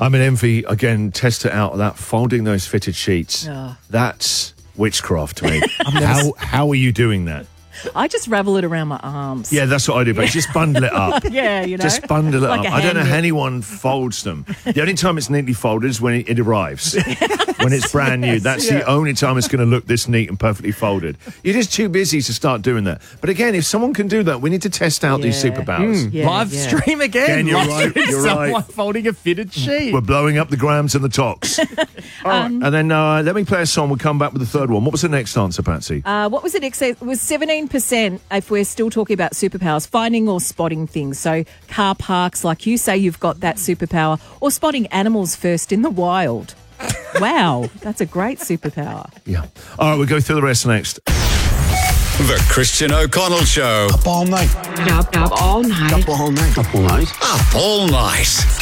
I'm in envy. Again, test it out. That folding those fitted sheets. Oh. That's witchcraft to me. How are you doing that? I just ravel it around my arms. Yeah, that's what I do, but just bundle it up. Yeah, you know. Just bundle it Like up. a I don't know how handle. anyone folds them. The only time it's neatly folded is when it arrives. When it's brand new. That's the only time it's going to look this neat and perfectly folded. You're just too busy to start doing that. But again, if someone can do that, we need to test out these Yeah. superpowers. Yeah, Live yeah. stream again. Again, you're Live right, stream you're someone right. folding a fitted sheet. We're blowing up the grams and the talks. All right. And then let me play a song. We'll come back with the third one. What was the next answer, Patsy? What was it? It was 17% if we're still talking about superpowers, finding or spotting things. So car parks, like you say, you've got that superpower, or spotting animals first in the wild. Wow, that's a great superpower. Yeah. All right, we'll go through the rest next. The Christian O'Connell Show. Up all night. Up all night. Up all night. Up all night. Up all night.